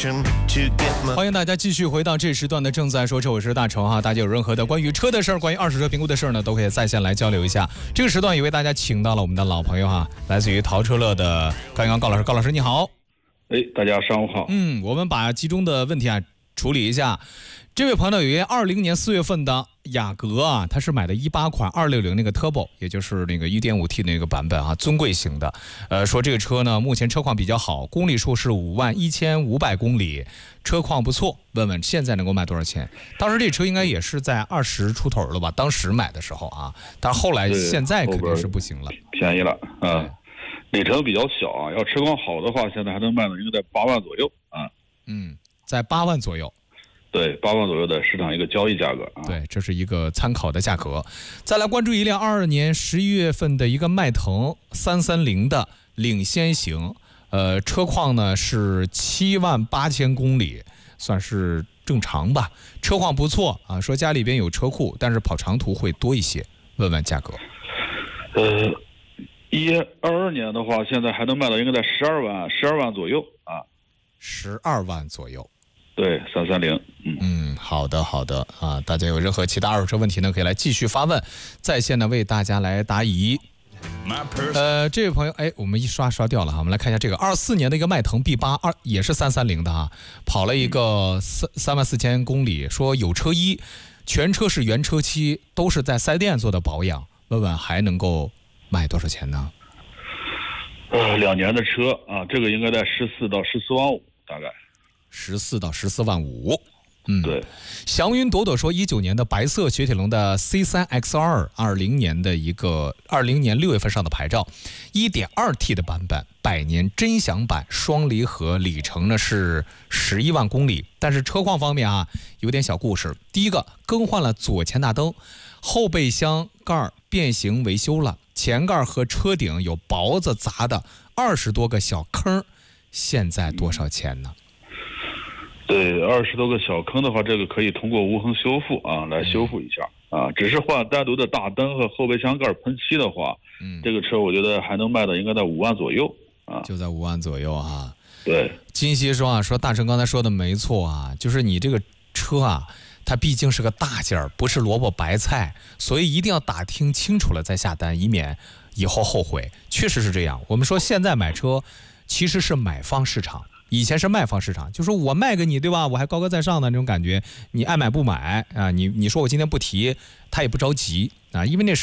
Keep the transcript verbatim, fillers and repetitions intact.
欢迎大家继续回到这时段的正在说车，我是大成哈。大家有任何的关于车的事儿、关于二手车评估的事儿呢，都可以在线来交流一下。这个时段也为大家请到了我们的老朋友哈，来自于淘车乐的高阳高老师。高老师你好。 哎，大家上午好。 嗯，我们把集中的问题啊处理一下。这位朋友有一二零年四月份的雅阁啊，他是买的一八款二六零那个 Turbo， 也就是那个 一点五 T 那个版本啊，尊贵型的。呃，说这个车呢，目前车况比较好，公里数是五万一千五百公里，车况不错。问问现在能够卖多少钱？当时这车应该也是在二十出头了吧？当时买的时候啊，但是后来现在肯定是不行了， 便宜了啊。里程比较小啊，要车况好的话，现在还能卖到应该在八万左右啊。 嗯，在八万左右。 对，八万左右的市场一个交易价格啊。 对，这是一个参考的价格。再来关注一辆二二年十一月份的一个迈腾三三零的领先型，呃，车况呢是七万八千公里，算是正常吧，车况不错啊。说家里边有车库，但是跑长途会多一些。问问价格。 呃，一二二年的话，现在还能卖到应该在十二万十二万左右啊。 十二万左右。 对，三三零，嗯嗯，好的好的啊，大家有任何其他二手车问题呢，可以来继续发问，在线呢为大家来答疑。呃，这位朋友，哎，我们一刷刷掉了哈，我们来看一下这个二四年的一个迈腾 B 八 二，也是三三零的哈，跑了一个三三万四千公里，说有车衣，全车是原车漆，都是在四 S 店做的保养，问问还能够卖多少钱呢？ 呃，两年的车啊，这个应该在十四到十四万五，大概。 十四到十四万五，嗯， 对。 祥云朵朵说，一九年的白色雪铁龙的 C 三 X 二，二零年的一个二零年六月份上的牌照，一点二 T 的版本，百年真享版，双离合，里程呢是十一万公里，但是车况方面啊有点小故事。第一个，更换了左前大灯，后备箱盖变形维修了，前盖和车顶有雹子砸的二十多个小坑，现在多少钱呢？ 对，二十多个小坑的话，这个可以通过无痕修复啊来修复一下啊。只是换单独的大灯和后备箱盖喷漆的话，嗯，这个车我觉得还能卖到应该在五万左右啊， 就在五万左右啊。 对， 金熙说啊，说大成刚才说的没错啊，就是你这个车啊，它毕竟是个大件儿，不是萝卜白菜，所以一定要打听清楚了再下单，以免以后后悔。确实是这样。我们说现在买车其实是买方市场。以前是卖方市场，就是我卖给你，对吧？我还高高在上的那种感觉，你爱买不买啊？你你说我今天不提，他也不着急啊，因为那时